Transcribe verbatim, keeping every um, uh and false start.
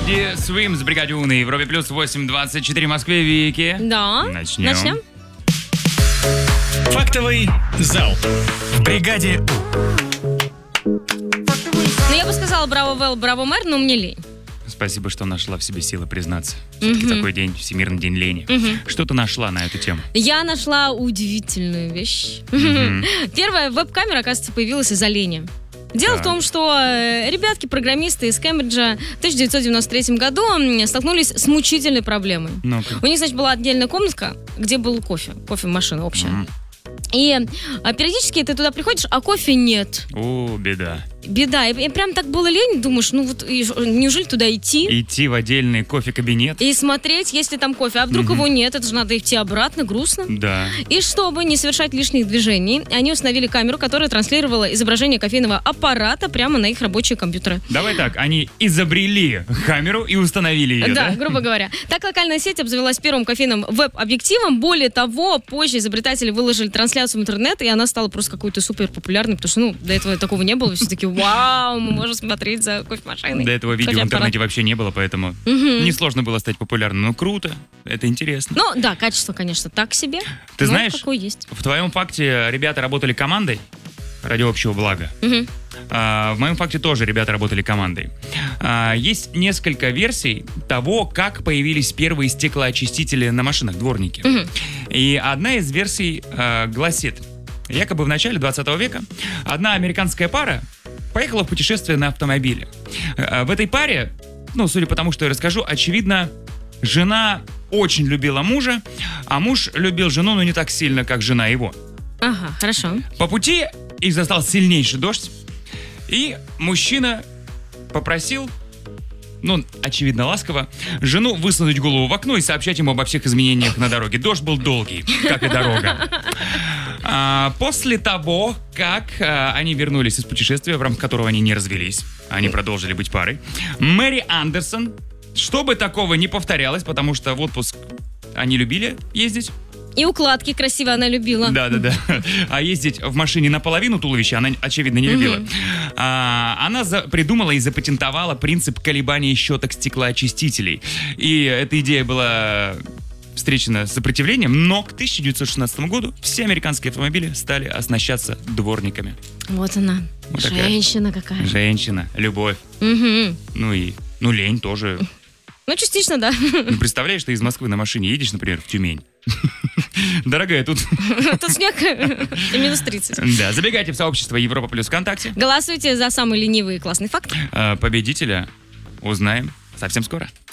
Тедди Свимс, бригаде У на Европе плюс восемь двадцать четыре в Москве. Вики. Да. Начнем. Начнем. Фактовый зал. В бригаде У. Ну, я бы сказала браво, Вэл, браво, мэр, но мне лень. Спасибо, что нашла в себе силы признаться. Все-таки такой день, Всемирный день лени. Что ты нашла на эту тему? Я нашла удивительную вещь. Первая веб-камера, оказывается, появилась из-за лени. Дело Так. в том, что э, ребятки-программисты из Кембриджа в тысяча девятьсот девяносто третьем году м, столкнулись с мучительной проблемой. Ну-ка. У них, значит, была отдельная комнатка, где был кофе. Кофемашина общая. М. И а, периодически ты туда приходишь, а кофе нет. О, беда. Беда. И, и прям так было лень, думаешь, ну вот и, неужели туда идти? Идти в отдельный кофе-кабинет? И смотреть, есть ли там кофе. А вдруг Мгм. его нет, это же надо идти обратно, грустно. Да. И чтобы не совершать лишних движений, они установили камеру, которая транслировала изображение кофейного аппарата прямо на их рабочие компьютеры. Давай так, они изобрели камеру и установили ее, Да, да? грубо говоря. Так локальная сеть обзавелась первым кофейным веб-объективом. Более того, позже изобретатели выложили трансляцию в интернет, и она стала просто какой-то супер популярной, потому что, ну, до этого такого не было. Все таки вау, мы можем смотреть за кофемашиной. До этого видео в Кофеаппарат. интернете вообще не было, поэтому Мгм. несложно было стать популярным. Ну, круто, это интересно. Ну, да, качество, конечно, так себе. Ты но знаешь, какое есть. в твоем факте ребята работали командой ради общего блага. Мгм. А, в моем факте тоже ребята работали командой. А, есть несколько версий того, как появились первые стеклоочистители на машинах, дворники. Мгм. И одна из версий а, гласит, якобы в начале двадцатого века одна американская пара поехала в путешествие на автомобиле. А, в этой паре, ну, судя по тому, что я расскажу, очевидно, жена очень любила мужа, а муж любил жену, но не так сильно, как жена его. Ага, хорошо. По пути их застал сильнейший дождь, и мужчина попросил, ну, очевидно, ласково, жену высунуть голову в окно и сообщать ему обо всех изменениях на дороге. Дождь был долгий, как и дорога. А, после того, как а, они вернулись из путешествия, в рамках которого они не развелись, они продолжили быть парой, Мэри Андерсон, чтобы такого не повторялось, потому что в отпуск они любили ездить, И укладки красиво она любила. да-да-да. А ездить в машине наполовину туловища она, очевидно, не любила. А, она за- придумала и запатентовала принцип колебания щеток стеклоочистителей. И эта идея была встречена с сопротивлением, но к тысяча девятьсот шестнадцатому году все американские автомобили стали оснащаться дворниками. Вот она. Вот такая. Женщина какая. Женщина, любовь, Мгм. ну и ну лень тоже. Ну, частично, да. Ну, представляешь, ты из Москвы на машине едешь, например, в Тюмень. Дорогая, тут... Тут снег и минус тридцать. Да, забегайте в сообщество Европа плюс ВКонтакте. Голосуйте за самый ленивый и классный факт. А, победителя узнаем совсем скоро.